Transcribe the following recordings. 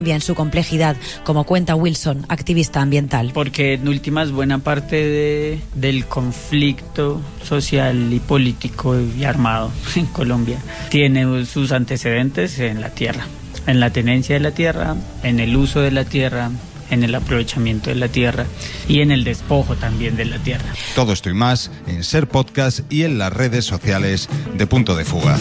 en su complejidad, como cuenta Wilson, activista ambiental. Porque en últimas buena parte del conflicto social y político y armado en Colombia tiene sus antecedentes en la tierra, en la tenencia de la tierra, en el uso de la tierra, en el aprovechamiento de la tierra y en el despojo también de la tierra. Todo esto y más en Ser Podcast y en las redes sociales de Punto de Fuga.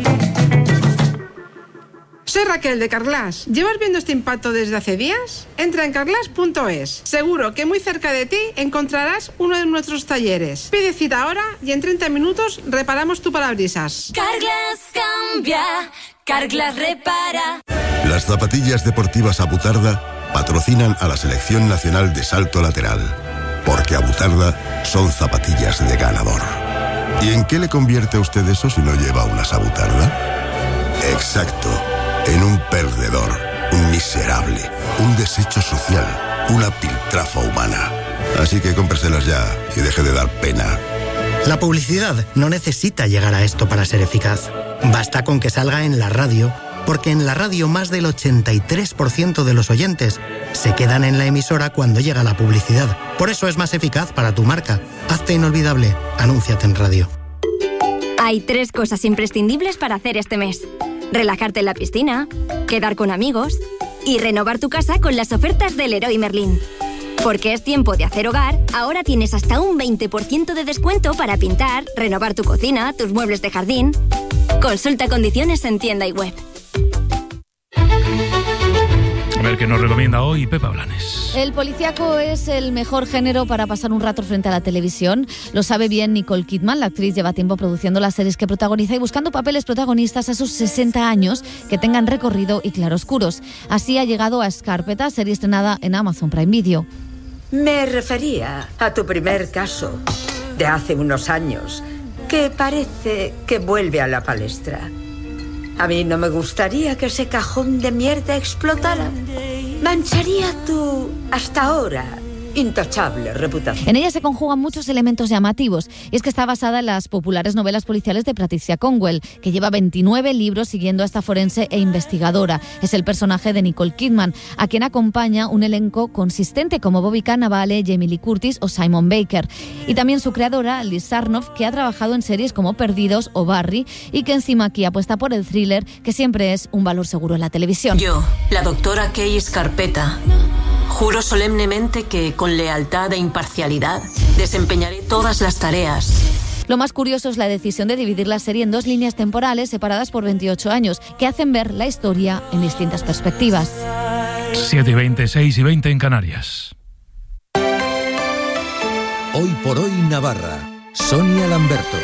Soy Raquel de Carglass. ¿Llevas viendo este impacto desde hace días? Entra en carglass.es. Seguro que muy cerca de ti encontrarás uno de nuestros talleres. Pide cita ahora y en 30 minutos reparamos tu parabrisas. Carglass cambia, Carglass repara. Las zapatillas deportivas Abutarda patrocinan a la Selección Nacional de Salto Lateral. Porque Abutarda son zapatillas de ganador. ¿Y en qué le convierte a usted eso si no lleva unas Abutarda? Exacto. En un perdedor, un miserable, un desecho social, una piltrafa humana. Así que cómpreselas ya y deje de dar pena. La publicidad no necesita llegar a esto para ser eficaz. Basta con que salga en la radio, porque en la radio más del 83% de los oyentes se quedan en la emisora cuando llega la publicidad. Por eso es más eficaz para tu marca. Hazte inolvidable, anúnciate en radio. Hay 3 cosas imprescindibles para hacer este mes. Relajarte en la piscina, quedar con amigos y renovar tu casa con las ofertas del Leroy Merlin. Porque es tiempo de hacer hogar, ahora tienes hasta un 20% de descuento para pintar, renovar tu cocina, tus muebles de jardín. Consulta condiciones en tienda y web. A ver qué nos recomienda hoy Pepa Blanes. El policíaco es el mejor género para pasar un rato frente a la televisión. Lo sabe bien Nicole Kidman. La actriz lleva tiempo produciendo las series que protagoniza y buscando papeles protagonistas a sus 60 años que tengan recorrido y claroscuros. Así ha llegado a Scarpetta, serie estrenada en Amazon Prime Video. Me refería a tu primer caso de hace unos años, que parece que vuelve a la palestra. A mí no me gustaría que ese cajón de mierda explotara. Mancharía tu, hasta ahora, intachable reputación. En ella se conjugan muchos elementos llamativos, y es que está basada en las populares novelas policiales de Patricia Cornwell, que lleva 29 libros siguiendo a esta forense e investigadora. Es el personaje de Nicole Kidman, a quien acompaña un elenco consistente como Bobby Cannavale, Jamie Lee Curtis o Simon Baker. Y también su creadora, Liz Sarnoff, que ha trabajado en series como Perdidos o Barry, y que encima aquí apuesta por el thriller, que siempre es un valor seguro en la televisión. Yo, la doctora Kay Scarpetta, juro solemnemente que con lealtad e imparcialidad desempeñaré todas las tareas. Lo más curioso es la decisión de dividir la serie en 2 líneas temporales separadas por 28 años, que hacen ver la historia en distintas perspectivas. 7:20, 6:20 en Canarias. Hoy por hoy Navarra. Sonia Lamberto.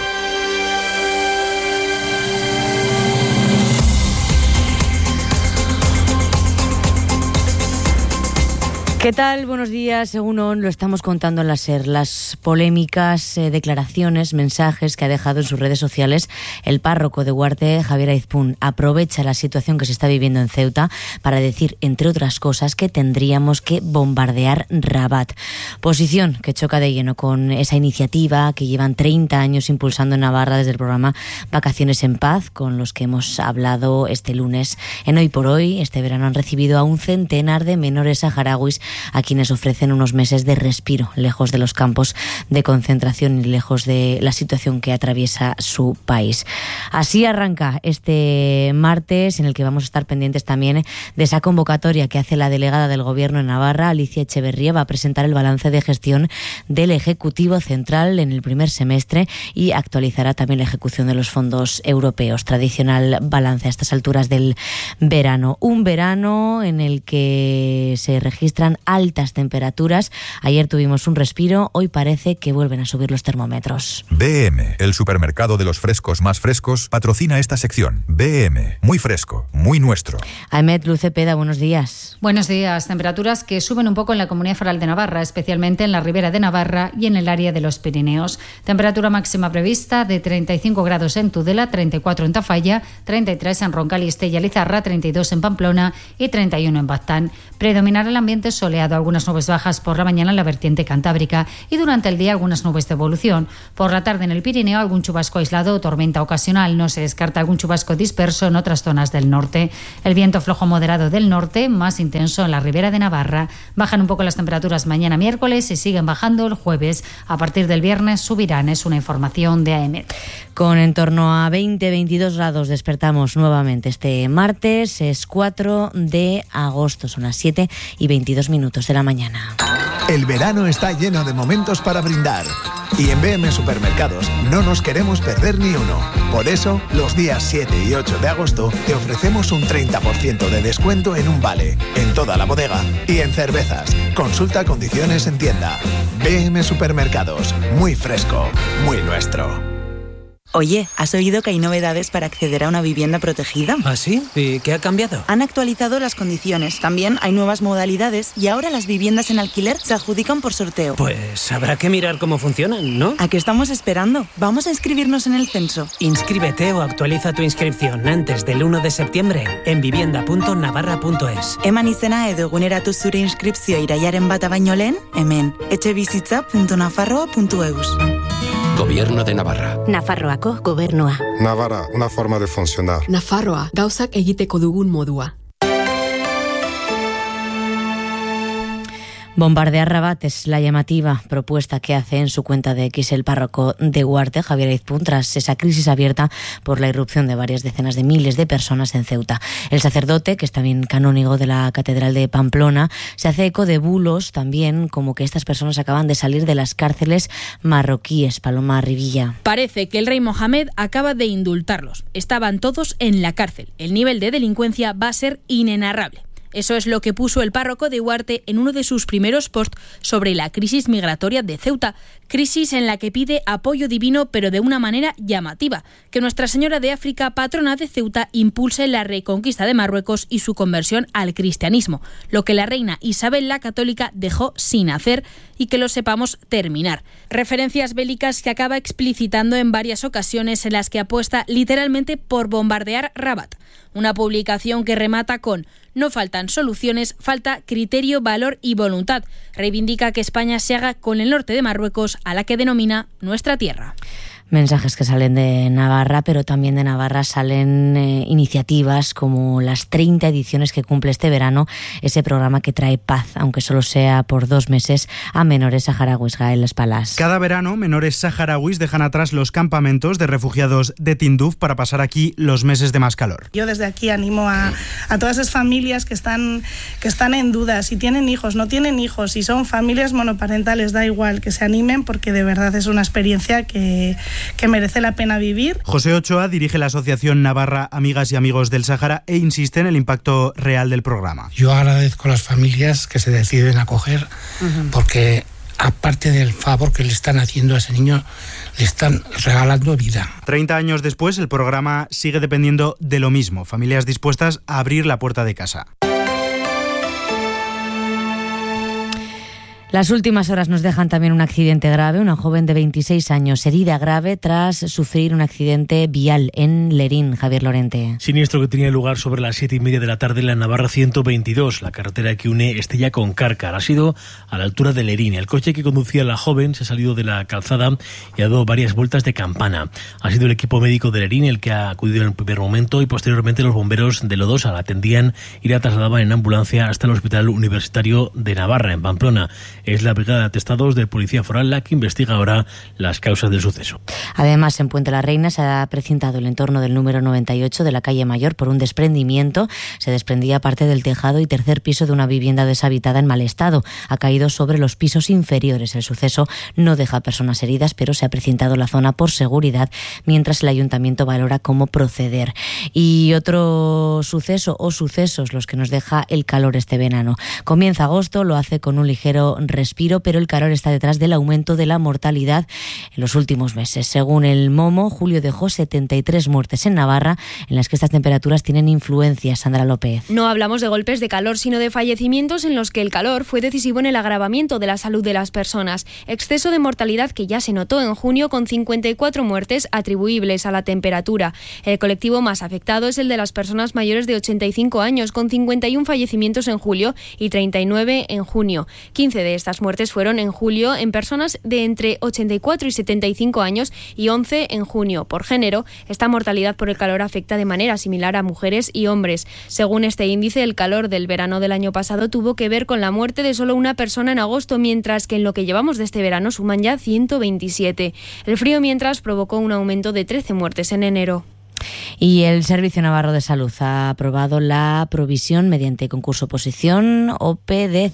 ¿Qué tal? Buenos días. Según lo estamos contando en la SER, las polémicas declaraciones, mensajes que ha dejado en sus redes sociales el párroco de Huarte, Javier Aizpún. Aprovecha la situación que se está viviendo en Ceuta para decir, entre otras cosas, que tendríamos que bombardear Rabat. Posición que choca de lleno con esa iniciativa que llevan 30 años impulsando en Navarra desde el programa Vacaciones en Paz, con los que hemos hablado este lunes. En Hoy por Hoy, este verano han recibido a un centenar de menores saharauis a quienes ofrecen unos meses de respiro, lejos de los campos de concentración y lejos de la situación que atraviesa su país. Así arranca este martes, en el que vamos a estar pendientes también de esa convocatoria que hace la delegada del Gobierno en Navarra, Alicia Echeverría. Va a presentar el balance de gestión del Ejecutivo Central en el primer semestre y actualizará también la ejecución de los fondos europeos. Tradicional balance a estas alturas del verano. Un verano en el que se registran altas temperaturas. Ayer tuvimos un respiro, hoy parece que vuelven a subir los termómetros. BM, el supermercado de los frescos más frescos, patrocina esta sección. BM, muy fresco, muy nuestro. Ahmed Lucepeda, buenos días. Buenos días. Temperaturas que suben un poco en la Comunidad Foral de Navarra, especialmente en la Ribera de Navarra y en el área de los Pirineos. Temperatura máxima prevista de 35 grados en Tudela, 34 en Tafalla, 33 en Roncal y Estella Lizarra, 32 en Pamplona y 31 en Baztán. Predominará el ambiente soleado soleado, algunas nubes bajas por la mañana en la vertiente cantábrica y durante el día algunas nubes de evolución. Por la tarde en el Pirineo algún chubasco aislado o tormenta ocasional. No se descarta algún chubasco disperso en otras zonas del norte. El viento flojo moderado del norte, más intenso en la Ribera de Navarra. Bajan un poco las temperaturas mañana miércoles y siguen bajando el jueves. A partir del viernes subirán. Es una información de AEMET. Con en torno a 20-22 grados despertamos nuevamente este martes. Es 4 de agosto. Son las 7:22 de la mañana. El verano está lleno de momentos para brindar. Y en BM Supermercados no nos queremos perder ni uno. Por eso, los días 7 y 8 de agosto te ofrecemos un 30% de descuento en un vale, en toda la bodega y en cervezas. Consulta condiciones en tienda. BM Supermercados, muy fresco, muy nuestro. Oye, ¿has oído que hay novedades para acceder a una vivienda protegida? ¿Ah, sí? ¿Y qué ha cambiado? Han actualizado las condiciones. También hay nuevas modalidades y ahora las viviendas en alquiler se adjudican por sorteo. Pues habrá que mirar cómo funcionan, ¿no? ¿A qué estamos esperando? Vamos a inscribirnos en el censo. Inscríbete o actualiza tu inscripción antes del 1 de septiembre en vivienda.navarra.es. Eman izena edo eguneratu zure inskripzioa iraiaren bata baino lehen, hemen, etxebizitza.nafarroa.eus. Gobierno de Navarra. Nafarroako gobernua. Navarra, una forma de funcionar. Nafarroa, gauzak egiteko dugun modua. Bombardear Rabat es la llamativa propuesta que hace en su cuenta de X el párroco de Huarte, Javier Aizpún, tras esa crisis abierta por la irrupción de varias decenas de miles de personas en Ceuta. El sacerdote, que es también canónigo de la Catedral de Pamplona, se hace eco de bulos también como que estas personas acaban de salir de las cárceles marroquíes. Paloma Rivilla. Parece que el rey Mohamed acaba de indultarlos. Estaban todos en la cárcel. El nivel de delincuencia va a ser inenarrable. Eso es lo que puso el párroco de Huarte en uno de sus primeros posts sobre la crisis migratoria de Ceuta, crisis en la que pide apoyo divino pero de una manera llamativa, que Nuestra Señora de África, patrona de Ceuta, impulse la reconquista de Marruecos y su conversión al cristianismo, lo que la reina Isabel la Católica dejó sin hacer y que lo sepamos terminar. Referencias bélicas que acaba explicitando en varias ocasiones en las que apuesta literalmente por bombardear Rabat. Una publicación que remata con: no faltan soluciones, falta criterio, valor y voluntad. Reivindica que España se haga con el norte de Marruecos, a la que denomina nuestra tierra. Mensajes que salen de Navarra, pero también de Navarra salen iniciativas como las 30 ediciones que cumple este verano ese programa que trae paz, aunque solo sea por 2 meses, a menores saharauis. Gael Las Palas. Cada verano, menores saharauis dejan atrás los campamentos de refugiados de Tinduf para pasar aquí los meses de más calor. Yo desde aquí animo a todas esas familias que están en duda, si tienen hijos, no tienen hijos, si son familias monoparentales, da igual, que se animen porque de verdad es una experiencia que merece la pena vivir. José Ochoa dirige la Asociación Navarra Amigas y Amigos del Sáhara e insiste en el impacto real del programa. Yo agradezco a las familias que se deciden a acoger, porque aparte del favor que le están haciendo a ese niño, le están regalando vida. 30 años después, el programa sigue dependiendo de lo mismo, familias dispuestas a abrir la puerta de casa. Las últimas horas nos dejan también un accidente grave. Una joven de 26 años herida grave tras sufrir un accidente vial en Lerín. Javier Lorente. Siniestro que tenía lugar sobre las 7:30 de la tarde en la Navarra 122, la carretera que une Estella con Cárcar. Ha sido a la altura de Lerín. El coche que conducía la joven se ha salido de la calzada y ha dado varias vueltas de campana. Ha sido el equipo médico de Lerín el que ha acudido en el primer momento y posteriormente los bomberos de Lodosa la atendían y la trasladaban en ambulancia hasta el Hospital Universitario de Navarra, en Pamplona. Es la Brigada de Atestados de Policía Foral la que investiga ahora las causas del suceso. Además, en Puente la Reina se ha precintado el entorno del número 98 de la calle Mayor por un desprendimiento. Se desprendía parte del tejado y tercer piso de una vivienda deshabitada en mal estado. Ha caído sobre los pisos inferiores. El suceso no deja personas heridas, pero se ha precintado la zona por seguridad, mientras el ayuntamiento valora cómo proceder. Y otro suceso o sucesos los que nos deja el calor este verano. Comienza agosto, lo hace con un ligero respiro, pero el calor está detrás del aumento de la mortalidad en los últimos meses. Según el Momo, julio dejó 73 muertes en Navarra, en las que estas temperaturas tienen influencia. Sandra López. No hablamos de golpes de calor, sino de fallecimientos en los que el calor fue decisivo en el agravamiento de la salud de las personas. Exceso de mortalidad que ya se notó en junio, con 54 muertes atribuibles a la temperatura. El colectivo más afectado es el de las personas mayores de 85 años, con 51 fallecimientos en julio y 39 en junio. 15 de estas muertes fueron en julio en personas de entre 84 y 75 años y 11 en junio. Por género, esta mortalidad por el calor afecta de manera similar a mujeres y hombres. Según este índice, el calor del verano del año pasado tuvo que ver con la muerte de solo una persona en agosto, mientras que en lo que llevamos de este verano suman ya 127. El frío, mientras, provocó un aumento de 13 muertes en enero. Y el Servicio Navarro de Salud ha aprobado la provisión mediante concurso-oposición OPE de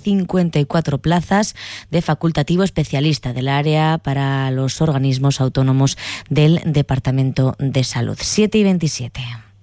54 plazas de facultativo especialista del área para los organismos autónomos del Departamento de Salud. 7:27.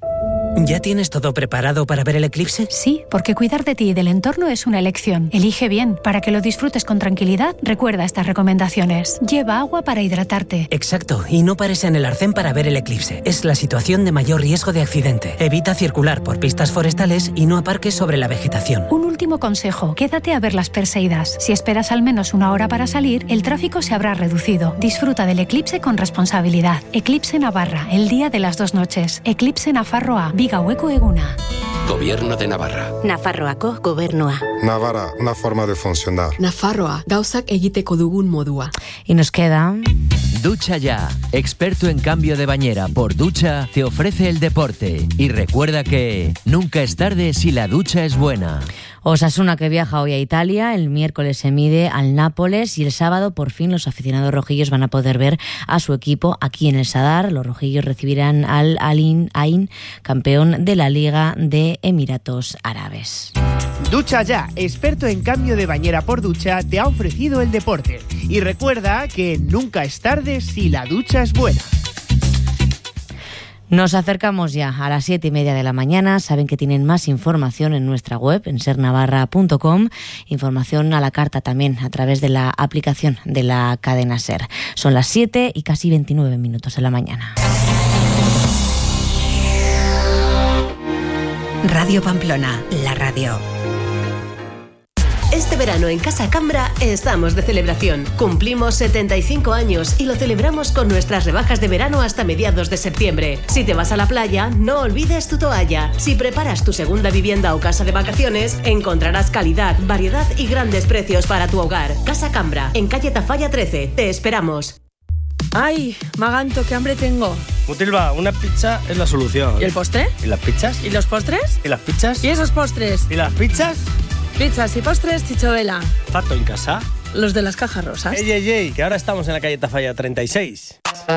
¿Ya tienes todo preparado para ver el eclipse? Sí, porque cuidar de ti y del entorno es una elección. Elige bien. Para que lo disfrutes con tranquilidad, recuerda estas recomendaciones. Lleva agua para hidratarte. Exacto, y no pares en el arcén para ver el eclipse. Es la situación de mayor riesgo de accidente. Evita circular por pistas forestales y no aparques sobre la vegetación. Un último consejo, quédate a ver las Perseidas. Si esperas al menos una hora para salir, el tráfico se habrá reducido. Disfruta del eclipse con responsabilidad. Eclipse Navarra, el día de las 2 noches. Eclipse Nafarroa, Vigaueko eguna. Gobierno de Navarra. Nafarroako gobernua. Navarra, una forma de funcionar. Nafarroa, gauzak egiteko dugun modua. Y nos queda... Ducha Ya, experto en cambio de bañera por ducha, te ofrece el deporte. Y recuerda que nunca es tarde si la ducha es buena. Osasuna, que viaja hoy a Italia, el miércoles se mide al Nápoles y el sábado por fin los aficionados rojillos van a poder ver a su equipo aquí en el Sadar. Los rojillos recibirán al Al Ain, campeón de la Liga de Emiratos Árabes. Ducha Ya, experto en cambio de bañera por ducha, te ha ofrecido el deporte. Y recuerda que nunca es tarde si la ducha es buena. Nos acercamos ya a las 7:30 de la mañana. Saben que tienen más información en nuestra web, en sernavarra.com. Información a la carta también a través de la aplicación de la cadena SER. Son las 7 y casi 29 minutos de la mañana. Radio Pamplona, la radio. Este verano en Casa Cambra estamos de celebración. Cumplimos 75 años y lo celebramos con nuestras rebajas de verano hasta mediados de septiembre. Si te vas a la playa, no olvides tu toalla. Si preparas tu segunda vivienda o casa de vacaciones, encontrarás calidad, variedad y grandes precios para tu hogar. Casa Cambra, en calle Tafalla 13. Te esperamos. ¡Ay, Maganto, qué hambre tengo! Mutilva, una pizza es la solución. ¿Y el postre? ¿Y las pizzas? ¿Y los postres? ¿Y las pizzas? ¿Y esos postres? ¿Y las pizzas? Pizzas y postres, Chichovela. ¿Fato en casa? Los de las cajas rosas. ¡Ey, ey, ey! Que ahora estamos en la calle Tafalla 36.